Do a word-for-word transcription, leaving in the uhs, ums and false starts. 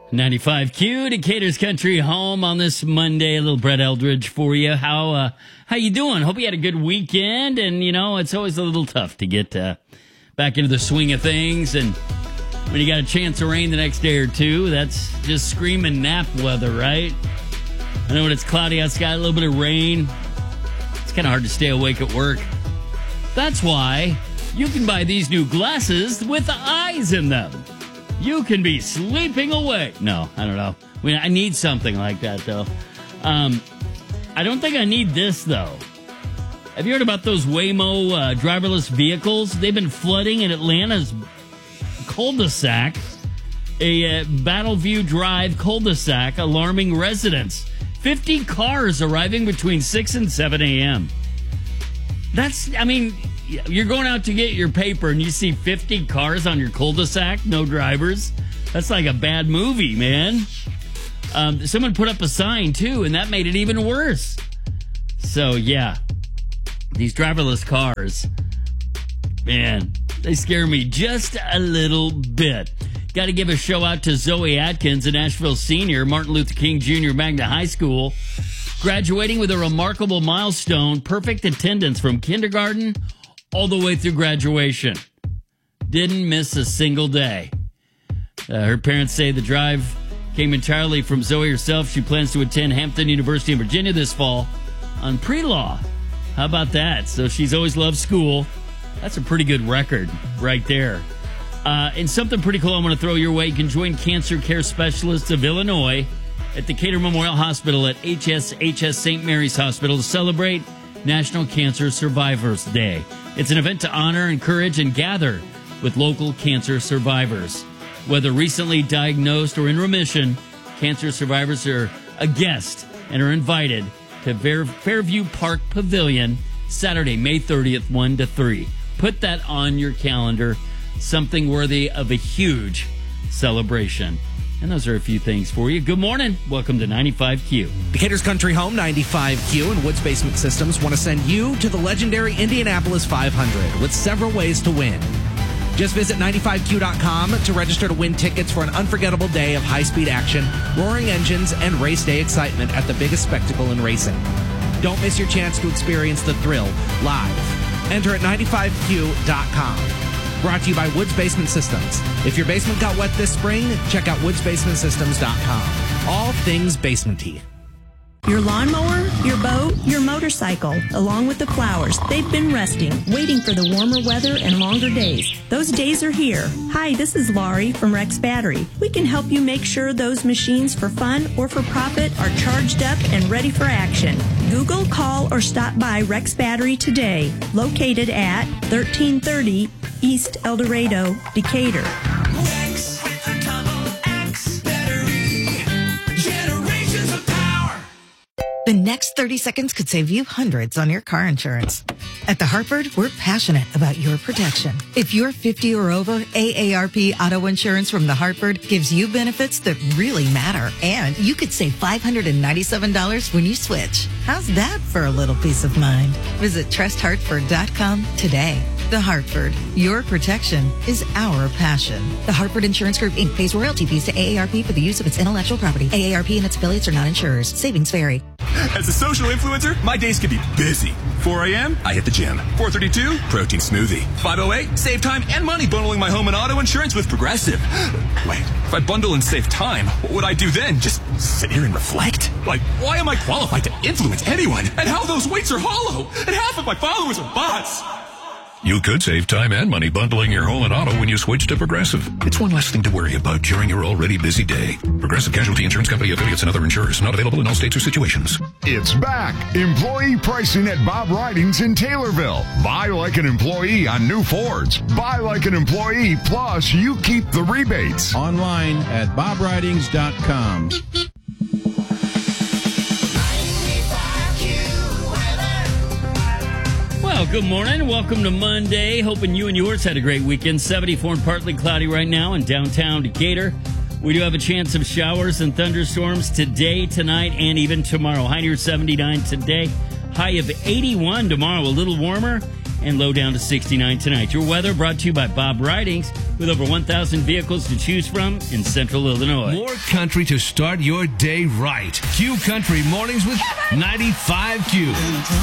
ninety-five Q, Decatur's Country Home on this Monday. A little Brett Eldridge for you. How uh, how you doing? Hope you had a good weekend. And, you know, it's always a little tough to get uh, back into the swing of things. And when you got a chance of rain the next day or two, that's just screaming nap weather, right? I know when it's cloudy outside, a little bit of rain, it's kind of hard to stay awake at work. That's why you can buy these new glasses with eyes in them. You can be sleeping away. No, I don't know. I mean, I need something like that, though. Um, I don't think I need this, though. Have you heard about those Waymo uh, driverless vehicles? They've been flooding in Atlanta's cul-de-sac, a uh, Battleview Drive cul-de-sac, alarming residents. fifty cars arriving between six and seven a.m. That's, I mean, you're going out to get your paper and you see fifty cars on your cul-de-sac, no drivers. That's like a bad movie, man. Um, someone put up a sign, too, and that made it even worse. So, yeah, these driverless cars, man, they scare me just a little bit. Got to give a show out to Zoe Atkins, a Nashville senior, Martin Luther King Junior Magna High School, graduating with a remarkable milestone, perfect attendance from kindergarten all the way through graduation. Didn't miss a single day. Uh, her parents say the drive came entirely from Zoe herself. She plans to attend Hampton University in Virginia this fall on pre-law. How about that? So she's always loved school. That's a pretty good record right there. Uh, and something pretty cool I want to throw your way. You can join Cancer Care Specialists of Illinois at Decatur Memorial Hospital at H S H S Saint Mary's Hospital to celebrate National Cancer Survivors Day. It's an event to honor, encourage, and gather with local cancer survivors. Whether recently diagnosed or in remission, cancer survivors are a guest and are invited to Fair- Fairview Park Pavilion Saturday, May thirtieth, one to three. Put that on your calendar. Something worthy of a huge celebration. And those are a few things for you. Good morning. Welcome to ninety-five Q. Decatur's Country Home, ninety-five Q, and Woods Basement Systems want to send you to the legendary Indianapolis five hundred with several ways to win. Just visit ninety-five Q dot com to register to win tickets for an unforgettable day of high-speed action, roaring engines, and race day excitement at the biggest spectacle in racing. Don't miss your chance to experience the thrill live. Enter at ninety-five Q dot com. Brought to you by Woods Basement Systems. If your basement got wet this spring, check out woods basement systems dot com. All things basement-y. Your lawnmower, your boat, your motorcycle, along with the flowers, they've been resting, waiting for the warmer weather and longer days. Those days are here. Hi, this is Laurie from Rex Battery. We can help you make sure those machines for fun or for profit are charged up and ready for action. Google, call, or stop by Rex Battery today, located at thirteen thirty East El Dorado, Decatur. Rex, double X Battery, generations of power. The next thirty seconds could save you hundreds on your car insurance. At The Hartford, we're passionate about your protection. If you're fifty or over, A A R P Auto Insurance from The Hartford gives you benefits that really matter. And you could save five hundred ninety-seven dollars when you switch. How's that for a little peace of mind? Visit trust hartford dot com today. The Hartford, your protection is our passion. The Hartford Insurance Group, Incorporated pays royalty fees to A A R P for the use of its intellectual property. A A R P and its affiliates are not insurers. Savings vary. As a social influencer, my days can be busy. four a.m., I hit the gym. four thirty-two, protein smoothie. five oh eight, save time and money bundling my home and auto insurance with Progressive. Wait, if I bundle and save time, what would I do then? Just sit here and reflect? Like, why am I qualified to influence anyone? And how those weights are hollow? And half of my followers are bots. You could save time and money bundling your home and auto when you switch to Progressive. It's one less thing to worry about during your already busy day. Progressive Casualty Insurance Company affiliates and other insurers. Not available in all states or situations. It's back. Employee pricing at Bob Ridings in Taylorville. Buy like an employee on new Fords. Buy like an employee, plus you keep the rebates. Online at bob ridings dot com. Well, good morning. Welcome to Monday. Hoping you and yours had a great weekend. seventy-four and partly cloudy right now in downtown Decatur. We do have a chance of showers and thunderstorms today, tonight, and even tomorrow. High near seventy-nine today. High of eighty-one tomorrow. A little warmer. and low down to sixty-nine tonight. Your weather brought to you by Bob Ridings, with over one thousand vehicles to choose from in central Illinois. More country to start your day right. Q Country Mornings with ninety-five Q.